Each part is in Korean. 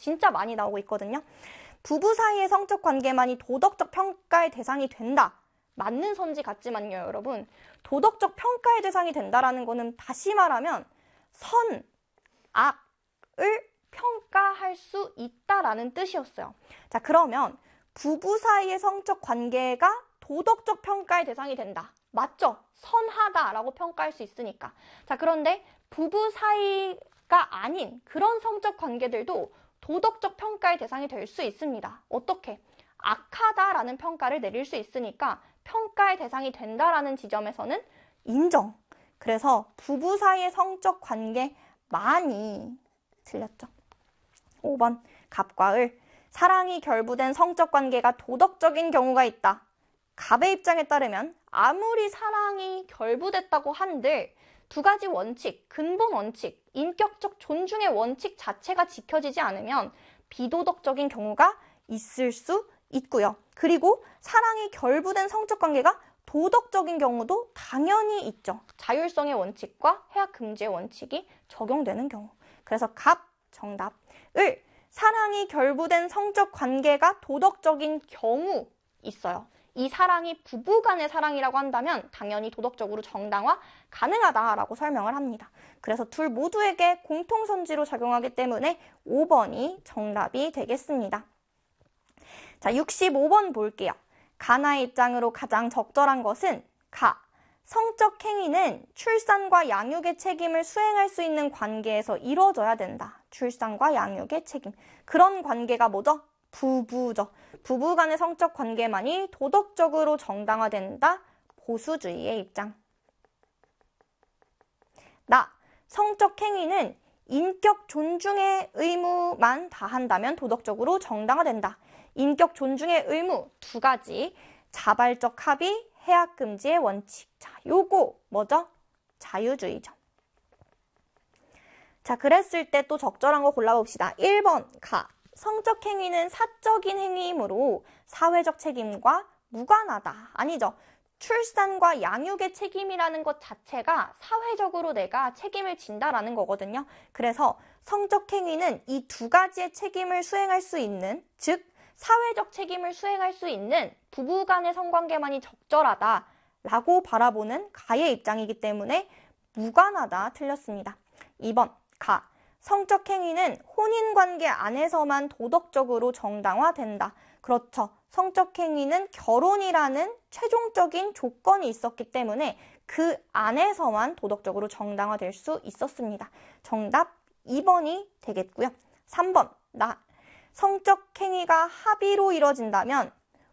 진짜 많이 나오고 있거든요. 부부 사이의 성적 관계만이 도덕적 평가의 대상이 된다. 맞는 선지 같지만요, 여러분. 도덕적 평가의 대상이 된다라는 거는 다시 말하면 선, 악을 평가할 수 있다라는 뜻이었어요. 자, 그러면 부부 사이의 성적 관계가 도덕적 평가의 대상이 된다. 맞죠? 선하다라고 평가할 수 있으니까. 자, 그런데 부부 사이가 아닌 그런 성적 관계들도 도덕적 평가의 대상이 될 수 있습니다. 어떻게? 악하다라는 평가를 내릴 수 있으니까 평가의 대상이 된다라는 지점에서는 인정. 그래서 부부 사이의 성적 관계만이 틀렸죠. 5번 갑과 을. 사랑이 결부된 성적 관계가 도덕적인 경우가 있다. 갑의 입장에 따르면 아무리 사랑이 결부됐다고 한들 두 가지 원칙, 근본 원칙, 인격적 존중의 원칙 자체가 지켜지지 않으면 비도덕적인 경우가 있을 수 있고요. 그리고 사랑이 결부된 성적 관계가 도덕적인 경우도 당연히 있죠. 자율성의 원칙과 해악 금지의 원칙이 적용되는 경우. 그래서 갑 정답. 을. 사랑이 결부된 성적 관계가 도덕적인 경우 있어요. 이 사랑이 부부간의 사랑이라고 한다면 당연히 도덕적으로 정당화 가능하다라고 설명을 합니다. 그래서 둘 모두에게 공통선지로 작용하기 때문에 5번이 정답이 되겠습니다. 자, 65번 볼게요. 가나의 입장으로 가장 적절한 것은 가. 성적 행위는 출산과 양육의 책임을 수행할 수 있는 관계에서 이루어져야 된다. 출산과 양육의 책임. 그런 관계가 뭐죠? 부부죠. 부부 간의 성적 관계만이 도덕적으로 정당화된다. 보수주의의 입장. 나. 성적 행위는 인격 존중의 의무만 다한다면 도덕적으로 정당화된다. 인격 존중의 의무 두 가지. 자발적 합의, 해악 금지의 원칙. 자, 요거 뭐죠? 자유주의죠. 자, 그랬을 때 또 적절한 거 골라봅시다. 1번 가. 성적 행위는 사적인 행위이므로 사회적 책임과 무관하다. 아니죠. 출산과 양육의 책임이라는 것 자체가 사회적으로 내가 책임을 진다라는 거거든요. 그래서 성적 행위는 이 두 가지의 책임을 수행할 수 있는, 즉 사회적 책임을 수행할 수 있는 부부 간의 성관계만이 적절하다라고 바라보는 가의 입장이기 때문에 무관하다 틀렸습니다. 2번 가. 성적 행위는 혼인관계 안에서만 도덕적으로 정당화된다. 그렇죠. 성적 행위는 결혼이라는 최종적인 조건이 있었기 때문에 그 안에서만 도덕적으로 정당화될 수 있었습니다. 정답 2번이 되겠고요. 3번 나. 성적 행위가 합의로 이뤄진다면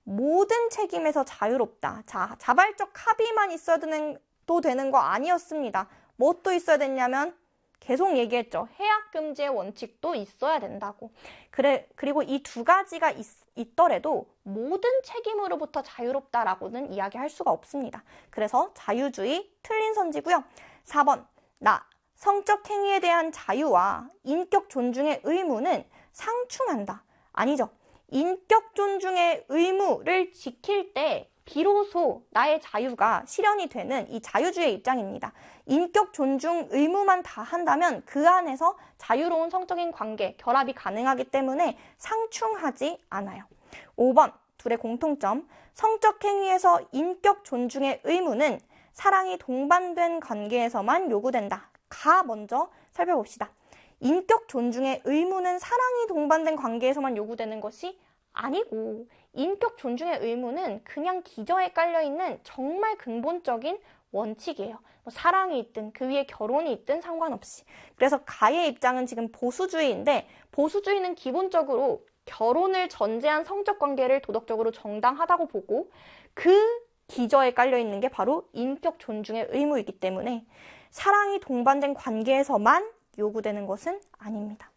모든 책임에서 자유롭다. 자, 자발적 합의만 있어야 되는 거 아니었습니다. 뭐 또 있어야 됐냐면 계속 얘기했죠. 해악 금지의 원칙도 있어야 된다고. 그리고 이 두 가지가 있더라도 모든 책임으로부터 자유롭다라고는 이야기할 수가 없습니다. 그래서 자유주의 틀린 선지고요. 4번 나. 성적 행위에 대한 자유와 인격 존중의 의무는 상충한다. 아니죠. 인격 존중의 의무를 지킬 때 비로소 나의 자유가 실현이 되는 이 자유주의의 입장입니다. 인격 존중 의무만 다 한다면 그 안에서 자유로운 성적인 관계, 결합이 가능하기 때문에 상충하지 않아요. 5번, 둘의 공통점. 성적 행위에서 인격 존중의 의무는 사랑이 동반된 관계에서만 요구된다. 가 먼저 살펴봅시다. 인격 존중의 의무는 사랑이 동반된 관계에서만 요구되는 것이 아니고 인격 존중의 의무는 그냥 기저에 깔려있는 정말 근본적인 원칙이에요. 뭐 사랑이 있든 그 위에 결혼이 있든 상관없이. 그래서 가의 입장은 지금 보수주의인데 보수주의는 기본적으로 결혼을 전제한 성적 관계를 도덕적으로 정당하다고 보고 그 기저에 깔려있는 게 바로 인격 존중의 의무이기 때문에 사랑이 동반된 관계에서만 요구되는 것은 아닙니다.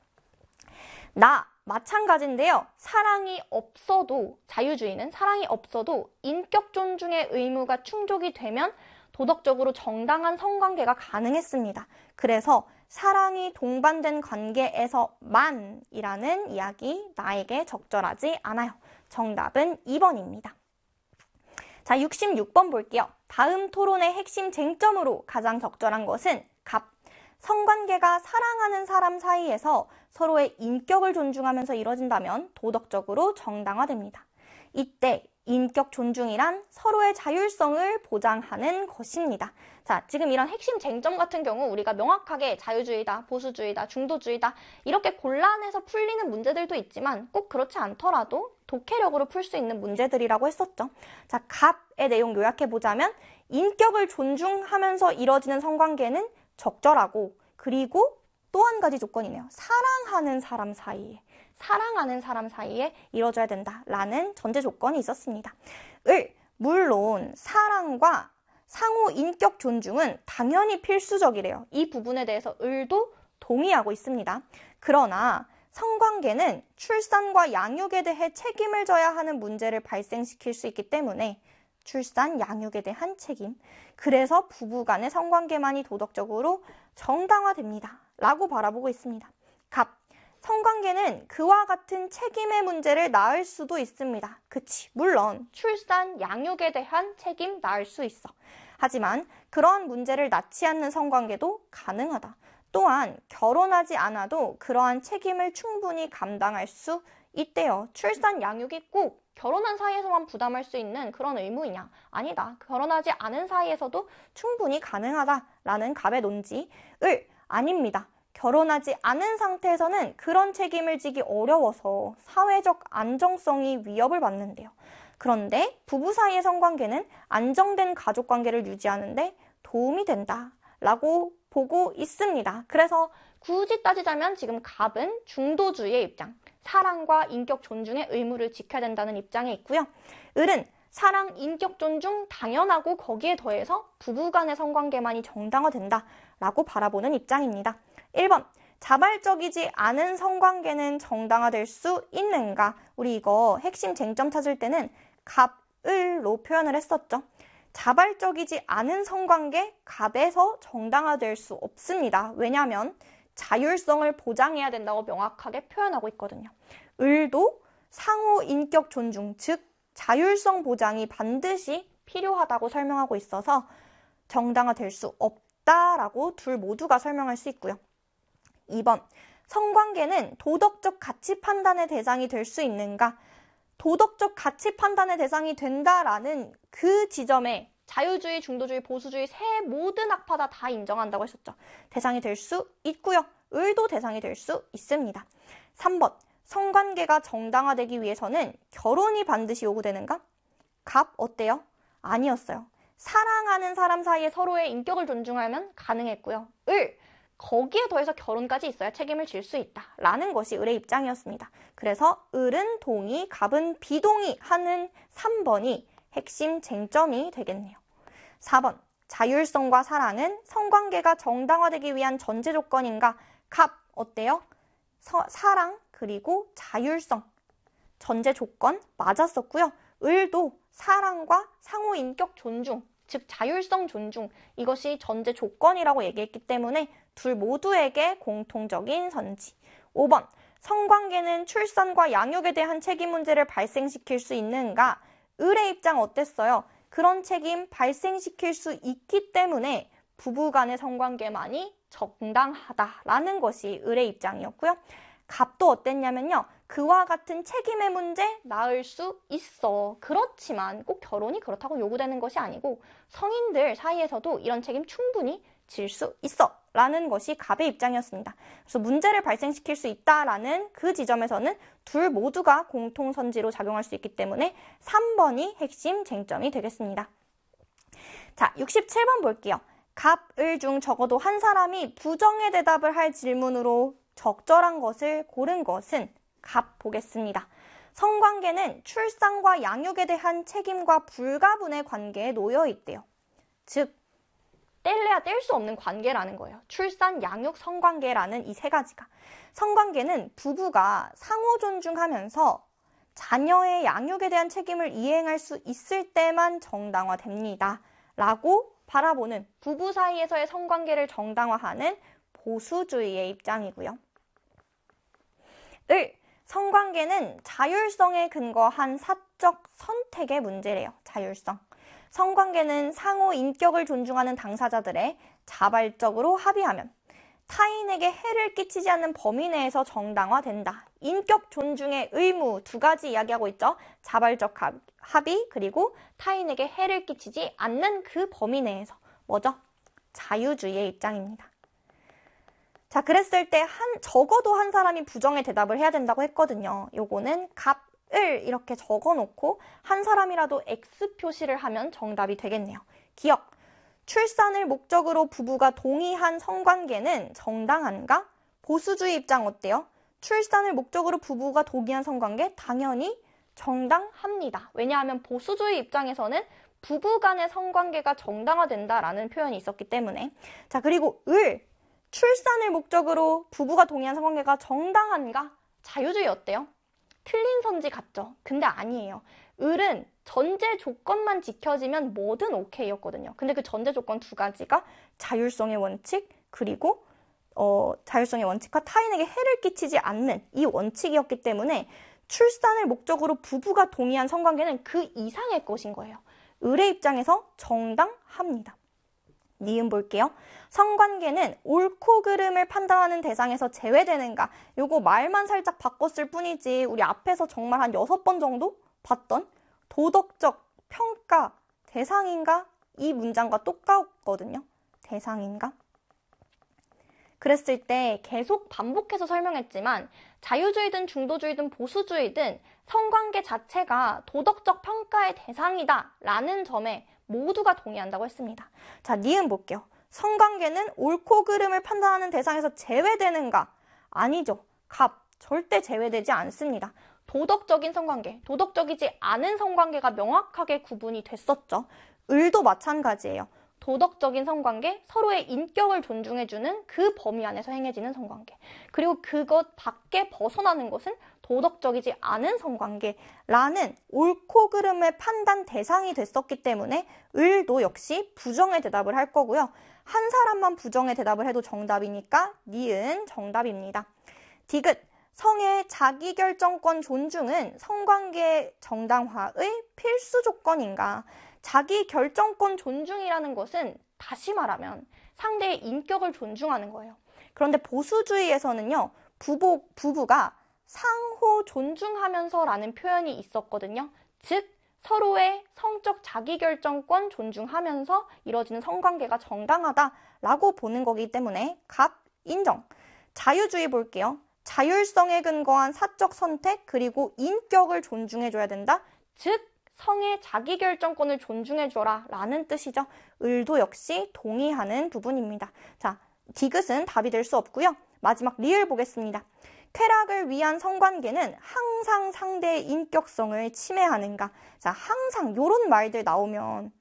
나 마찬가지인데요. 사랑이 없어도 자유주의는 사랑이 없어도 인격 존중의 의무가 충족이 되면 도덕적으로 정당한 성관계가 가능했습니다. 그래서 사랑이 동반된 관계에서만이라는 이야기 나에게 적절하지 않아요. 정답은 2번입니다. 자, 66번 볼게요. 다음 토론의 핵심 쟁점으로 가장 적절한 것은 갑. 성관계가 사랑하는 사람 사이에서 서로의 인격을 존중하면서 이뤄진다면 도덕적으로 정당화됩니다. 이때 인격 존중이란 서로의 자율성을 보장하는 것입니다. 자, 지금 이런 핵심 쟁점 같은 경우 우리가 명확하게 자유주의다, 보수주의다, 중도주의다 이렇게 골라내서 풀리는 문제들도 있지만 꼭 그렇지 않더라도 독해력으로 풀 수 있는 문제들이라고 했었죠. 자, 갑의 내용 요약해보자면 인격을 존중하면서 이뤄지는 성관계는 적절하고 그리고 또 한 가지 조건이네요. 사랑하는 사람 사이에 이루어져야 된다라는 전제 조건이 있었습니다. 물론 사랑과 상호 인격 존중은 당연히 필수적이래요. 이 부분에 대해서 을도 동의하고 있습니다. 그러나 성관계는 출산과 양육에 대해 책임을 져야 하는 문제를 발생시킬 수 있기 때문에 출산, 양육에 대한 책임. 그래서 부부 간의 성관계만이 도덕적으로 정당화됩니다. 라고 바라보고 있습니다. 갑. 성관계는 그와 같은 책임의 문제를 낳을 수도 있습니다. 그치. 물론 출산, 양육에 대한 책임 낳을 수 있어. 하지만 그러한 문제를 낳지 않는 성관계도 가능하다. 또한 결혼하지 않아도 그러한 책임을 충분히 감당할 수 있대요. 출산, 양육이 꼭 결혼한 사이에서만 부담할 수 있는 그런 의무이냐? 아니다. 결혼하지 않은 사이에서도 충분히 가능하다라는 갑의 논지. 아닙니다. 결혼하지 않은 상태에서는 그런 책임을 지기 어려워서 사회적 안정성이 위협을 받는데요. 그런데 부부 사이의 성관계는 안정된 가족관계를 유지하는데 도움이 된다라고 보고 있습니다. 그래서 굳이 따지자면 지금 갑은 중도주의의 입장, 사랑과 인격 존중의 의무를 지켜야 된다는 입장에 있고요. 을은 사랑, 인격 존중 당연하고 거기에 더해서 부부간의 성관계만이 정당화된다라고 바라보는 입장입니다. 1번, 자발적이지 않은 성관계는 정당화될 수 있는가? 우리 이거 핵심 쟁점 찾을 때는 갑, 을로 표현을 했었죠. 자발적이지 않은 성관계, 갑에서 정당화될 수 없습니다. 왜냐하면 자율성을 보장해야 된다고 명확하게 표현하고 있거든요. 을도 상호 인격 존중, 즉 자율성 보장이 반드시 필요하다고 설명하고 있어서 정당화될 수 없다라고 둘 모두가 설명할 수 있고요. 2번, 성관계는 도덕적 가치 판단의 대상이 될 수 있는가? 도덕적 가치 판단의 대상이 된다라는 그 지점에 자유주의, 중도주의, 보수주의 세 모든 학파다 다 인정한다고 하셨죠. 대상이 될 수 있고요. 을도 대상이 될 수 있습니다. 3번, 성관계가 정당화되기 위해서는 결혼이 반드시 요구되는가? 갑 어때요? 아니었어요. 사랑하는 사람 사이에 서로의 인격을 존중하면 가능했고요. 을, 거기에 더해서 결혼까지 있어야 책임을 질 수 있다라는 것이 을의 입장이었습니다. 그래서 을은 동의, 갑은 비동의 하는 3번이 핵심 쟁점이 되겠네요. 4번, 자율성과 사랑은 성관계가 정당화되기 위한 전제 조건인가? 갑 어때요? 사랑 그리고 자율성 전제 조건 맞았었고요. 을도 사랑과 상호 인격 존중, 즉 자율성 존중 이것이 전제 조건이라고 얘기했기 때문에 둘 모두에게 공통적인 선지. 5번, 성관계는 출산과 양육에 대한 책임 문제를 발생시킬 수 있는가? 을의 입장 어땠어요? 그런 책임 발생시킬 수 있기 때문에 부부간의 성관계만이 정당하다라는 것이 을의 입장이었고요. 갑도 어땠냐면요. 그와 같은 책임의 문제 낳을 수 있어. 그렇지만 꼭 결혼이 그렇다고 요구되는 것이 아니고 성인들 사이에서도 이런 책임 충분히 질 수 있어 라는 것이 갑의 입장이었습니다. 그래서 문제를 발생시킬 수 있다라는 그 지점에서는 둘 모두가 공통선지로 작용할 수 있기 때문에 3번이 핵심 쟁점이 되겠습니다. 자, 67번 볼게요. 갑, 을 중 적어도 한 사람이 부정의 대답을 할 질문으로 적절한 것을 고른 것은 갑 보겠습니다. 성관계는 출산과 양육에 대한 책임과 불가분의 관계에 놓여 있대요. 즉, 뗄래야 뗄 수 없는 관계라는 거예요. 출산, 양육, 성관계라는 이 세 가지가. 성관계는 부부가 상호 존중하면서 자녀의 양육에 대한 책임을 이행할 수 있을 때만 정당화됩니다. 라고 바라보는 부부 사이에서의 성관계를 정당화하는 보수주의의 입장이고요. 을, 성관계는 자율성에 근거한 사적 선택의 문제래요. 자율성. 성관계는 상호 인격을 존중하는 당사자들의 자발적으로 합의하면 타인에게 해를 끼치지 않는 범위 내에서 정당화된다. 인격 존중의 의무 두 가지 이야기하고 있죠. 자발적 합의 그리고 타인에게 해를 끼치지 않는 그 범위 내에서 뭐죠? 자유주의의 입장입니다. 자, 그랬을 때 적어도 한 사람이 부정의 대답을 해야 된다고 했거든요. 요거는 갑을 이렇게 적어놓고 한 사람이라도 X 표시를 하면 정답이 되겠네요. 기억. 출산을 목적으로 부부가 동의한 성관계는 정당한가? 보수주의 입장 어때요? 출산을 목적으로 부부가 동의한 성관계 당연히 정당합니다. 왜냐하면 보수주의 입장에서는 부부 간의 성관계가 정당화된다라는 표현이 있었기 때문에. 자, 그리고 출산을 목적으로 부부가 동의한 성관계가 정당한가? 자유주의 어때요? 틀린 선지 같죠? 근데 아니에요. 을은 전제 조건만 지켜지면 뭐든 오케이였거든요. 근데 그 전제 조건 두 가지가 자율성의 원칙 그리고 자율성의 원칙과 타인에게 해를 끼치지 않는 이 원칙이었기 때문에 출산을 목적으로 부부가 동의한 성관계는 그 이상의 것인 거예요. 을의 입장에서 정당합니다. 니은 볼게요. 성관계는 옳고 그름을 판단하는 대상에서 제외되는가? 요거 말만 살짝 바꿨을 뿐이지 우리 앞에서 정말 한 6번 정도 봤던 도덕적 평가 대상인가? 이 문장과 똑같거든요. 대상인가? 그랬을 때 계속 반복해서 설명했지만 자유주의든 중도주의든 보수주의든 성관계 자체가 도덕적 평가의 대상이다 라는 점에 모두가 동의한다고 했습니다. 자, 니은 볼게요. 성관계는 옳고 그름을 판단하는 대상에서 제외되는가? 아니죠. 절대 제외되지 않습니다. 도덕적인 성관계, 도덕적이지 않은 성관계가 명확하게 구분이 됐었죠. 을도 마찬가지예요. 도덕적인 성관계, 서로의 인격을 존중해주는 그 범위 안에서 행해지는 성관계. 그리고 그것 밖에 벗어나는 것은 도덕적이지 않은 성관계라는 옳고 그름의 판단 대상이 됐었기 때문에 을도 역시 부정의 대답을 할 거고요. 한 사람만 부정의 대답을 해도 정답이니까 니은 정답입니다. 디귿. 성의 자기결정권 존중은 성관계 정당화의 필수 조건인가? 자기결정권 존중이라는 것은 다시 말하면 상대의 인격을 존중하는 거예요. 그런데 보수주의에서는요, 부부가 상호 존중하면서라는 표현이 있었거든요. 즉, 서로의 성적 자기결정권 존중하면서 이루어지는 성관계가 정당하다라고 보는 거기 때문에 인정. 자유주의 볼게요. 자율성에 근거한 사적 선택 그리고 인격을 존중해줘야 된다. 즉 성의 자기결정권을 존중해줘라 라는 뜻이죠. 을도 역시 동의하는 부분입니다. 자, 디귿은 답이 될 수 없고요. 마지막 리을 보겠습니다. 쾌락을 위한 성관계는 항상 상대의 인격성을 침해하는가? 자, 항상 이런 말들 나오면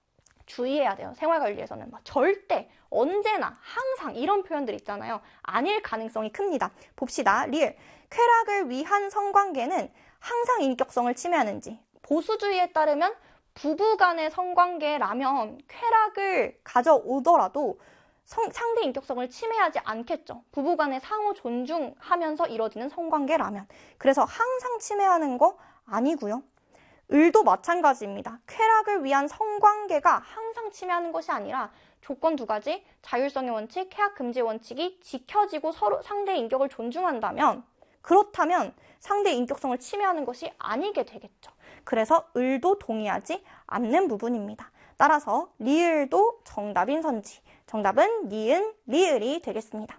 주의해야 돼요. 생활관리에서는 절대, 언제나, 항상 이런 표현들 있잖아요. 아닐 가능성이 큽니다. 봅시다. 리을. 쾌락을 위한 성관계는 항상 인격성을 침해하는지. 보수주의에 따르면 부부 간의 성관계라면 쾌락을 가져오더라도 상대 인격성을 침해하지 않겠죠. 부부 간의 상호 존중하면서 이루어지는 성관계라면. 그래서 항상 침해하는 거 아니고요. 을도 마찬가지입니다. 쾌락을 위한 성관계가 항상 침해하는 것이 아니라 조건 두 가지, 자율성의 원칙, 쾌락 금지의 원칙이 지켜지고 서로 상대의 인격을 존중한다면 그렇다면 상대의 인격성을 침해하는 것이 아니게 되겠죠. 그래서 을도 동의하지 않는 부분입니다. 따라서 리을도 정답인 선지. 정답은 니은, 리을이 되겠습니다.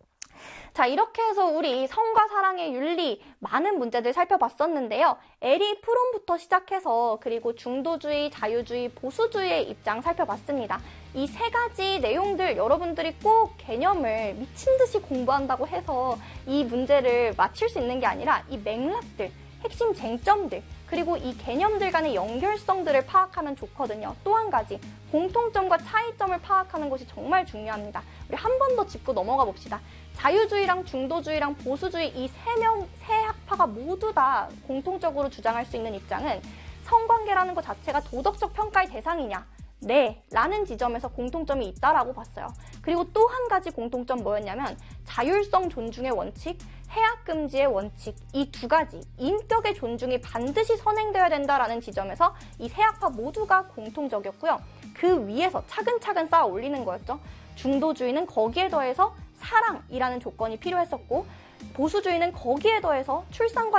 자, 이렇게 해서 우리 성과 사랑의 윤리 많은 문제들 살펴봤었는데요. 에리 프롬부터 시작해서 그리고 중도주의, 자유주의, 보수주의의 입장 살펴봤습니다. 이 세 가지 내용들 여러분들이 꼭 개념을 미친 듯이 공부한다고 해서 이 문제를 맞힐 수 있는 게 아니라 이 맥락들, 핵심 쟁점들, 그리고 이 개념들 간의 연결성들을 파악하면 좋거든요. 또 한 가지, 공통점과 차이점을 파악하는 것이 정말 중요합니다. 우리 한 번 더 짚고 넘어가 봅시다. 자유주의랑 중도주의랑 보수주의 이 세 학파가 모두 다 공통적으로 주장할 수 있는 입장은 성관계라는 것 자체가 도덕적 평가의 대상이냐? 네, 라는 지점에서 공통점이 있다라고 봤어요. 그리고 또 한 가지 공통점 뭐였냐면 자율성 존중의 원칙, 해악 금지의 원칙, 이 두 가지 인격의 존중이 반드시 선행되어야 된다라는 지점에서 이 세 학파 모두가 공통적이었고요. 그 위에서 차근차근 쌓아 올리는 거였죠. 중도주의는 거기에 더해서 사랑이라는 조건이 필요했었고, 보수주의는 거기에 더해서 출산과